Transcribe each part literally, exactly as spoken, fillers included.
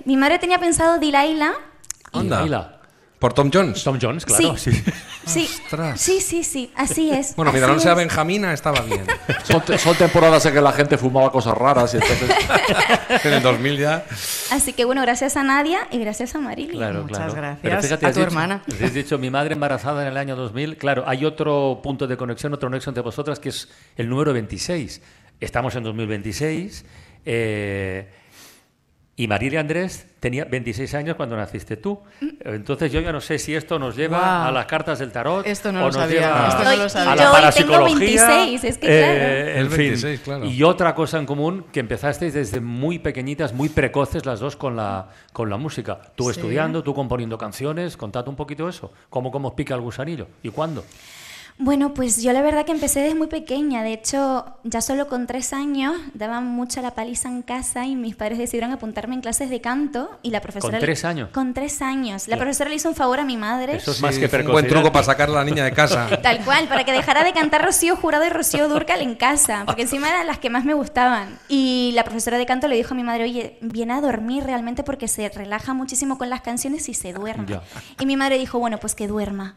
Mi madre tenía pensado Delilah. Anda. Delilah. ¿Por Tom Jones? Tom Jones, claro. Sí. Sí. Sí, Ostras. sí, sí, sí, así es. Bueno, así mientras no sea es. Benjamina, estaba bien. Son, te- son temporadas en que la gente fumaba cosas raras y entonces... En el dos mil ya... Así que bueno, gracias a Nadia y gracias a Marily. Claro, Muchas claro. gracias Pero fíjate, a has tu dicho- hermana. Has dicho mi madre embarazada en el año dos mil. Claro, hay otro punto de conexión, otro nexo entre vosotras, que es el número veintiséis. Estamos en dos mil veintiséis. Eh, y Marily Andrés tenía veintiséis años cuando naciste tú. Entonces yo ya no sé si esto nos lleva Guau. a las cartas del tarot. Esto no o lo nos sabía, lleva esto no lo sabía. a Yo la hoy parapsicología. tengo veintiséis, es que eh, en El fin. veintiséis, claro. Y otra cosa en común, que empezasteis desde muy pequeñitas, muy precoces las dos con la, con la música. Tú Sí. estudiando, tú componiendo canciones. Contad un poquito eso. ¿Cómo, cómo os pica el gusanillo? ¿Y cuándo? Bueno, pues yo la verdad que empecé desde muy pequeña. De hecho, ya solo con tres años daban mucha la paliza en casa y mis padres decidieron apuntarme en clases de canto y la profesora... ¿Con tres años? Con tres años. La Claro. profesora le hizo un favor a mi madre. Eso es Sí, más que fue un precocidad. buen truco para sacar a la niña de casa. Tal cual, para que dejara de cantar Rocío Jurado y Rocío Dúrcal en casa, porque encima eran las que más me gustaban. Y la profesora de canto le dijo a mi madre, oye, viene a dormir realmente porque se relaja muchísimo con las canciones y se duerme. Ya. Y mi madre dijo, bueno, pues que duerma.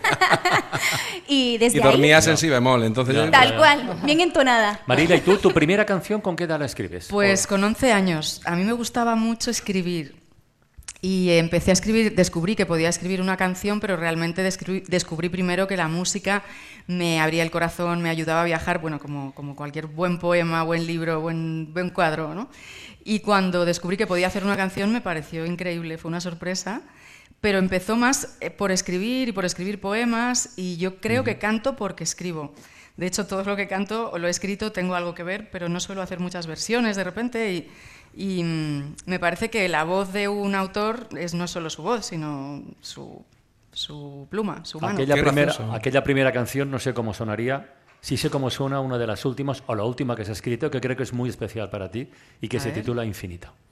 y desde Y ahí, dormías en si bemol, entonces... Ya. ya- tal cual, bien entonada. Marila, ¿y tú, tu primera canción, con qué edad la escribes? Pues con once años. A mí me gustaba mucho escribir. Y empecé a escribir, descubrí que podía escribir una canción, pero realmente descubrí, descubrí primero que la música me abría el corazón, me ayudaba a viajar, bueno, como, como cualquier buen poema, buen libro, buen, buen cuadro, ¿no? Y cuando descubrí que podía hacer una canción me pareció increíble, fue una sorpresa. Pero empezó más eh, por escribir y por escribir poemas, y yo creo que canto porque escribo. De hecho, todo lo que canto o lo he escrito tengo algo que ver, pero no suelo hacer muchas versiones de repente, y, y mm, me parece que la voz de un autor es no solo su voz, sino su, su pluma, su mano. Aquella Qué primera, gracioso. aquella primera canción, no sé cómo sonaría. Sí sé cómo suena una de las últimas, o la última que se ha escrito, que creo que es muy especial para ti y que A se ver. titula Infinita.